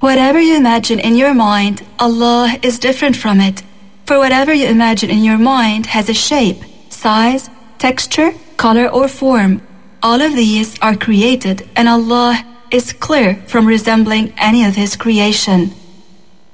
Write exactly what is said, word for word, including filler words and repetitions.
Whatever you imagine in your mind, Allah is different from it. For whatever you imagine in your mind has a shape, size, texture, color, or form. All of these are created, and Allah is clear from resembling any of His creation.